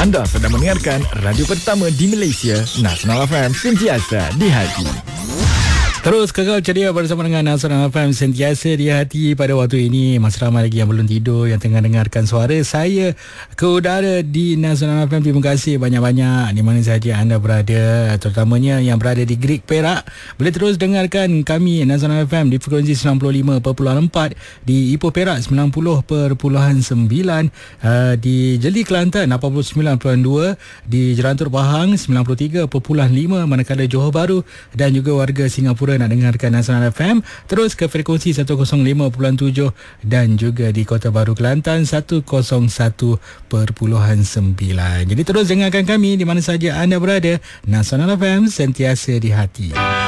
Anda sedang mendengarkan radio pertama di Malaysia, Nasional FM, sentiasa di hati. Terus kekal ceria bersama dengan Nasional FM, sentiasa di hati. Pada waktu ini masih ramai lagi yang belum tidur, yang tengah dengarkan suara saya ke udara di Nasional FM. Terima kasih banyak-banyak di mana sahaja anda berada, terutamanya yang berada di Greek, Perak. Boleh terus dengarkan kami Nasional FM di frekuensi 95.4, di Ipoh, Perak 90.9, di Jeli, Kelantan 89.2, di Jerantur, Pahang 93.5, manakala Johor Bahru dan juga warga Singapura nak dengarkan Nasional FM terus ke frekuensi 105.7 dan juga di Kota Baru, Kelantan 101.9. Jadi terus dengarkan kami di mana saja anda berada. Nasional FM, sentiasa di hati.